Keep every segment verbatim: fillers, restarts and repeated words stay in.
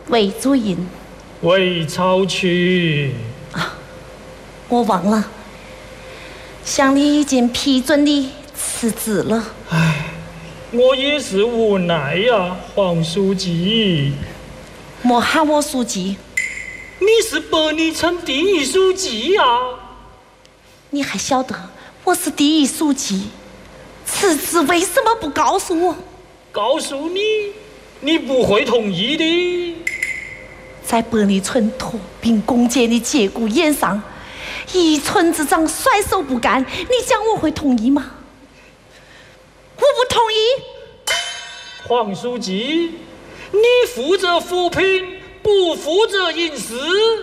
魏主任， 魏超群啊，我忘了，乡里已经批准你辞职了。 唉，我也是无奈呀，黄书记。 莫喊我书记， 你是百里村第一书记呀！ 你还晓得我是第一书记，辞职为什么不告诉我？ 告诉你，你不会同意的。 在百里村脱贫攻坚的节骨眼上，一村之长甩手不干，你讲我会同意吗？我不同意。 黄书记，你负责扶贫，不负责饮食。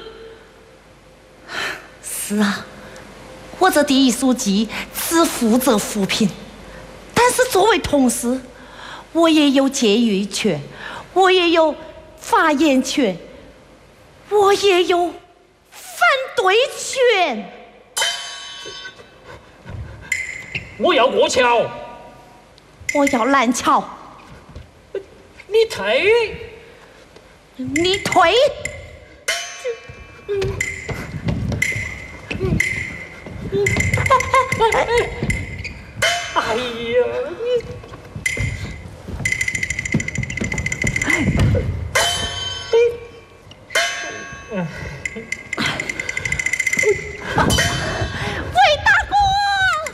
是啊，我这第一书记只负责扶贫，但是作为同事，我也有监狱权，我也有发言权，我也有反对权。 我要过桥， 我要拦桥。 你退， 你退。 哎呀，你。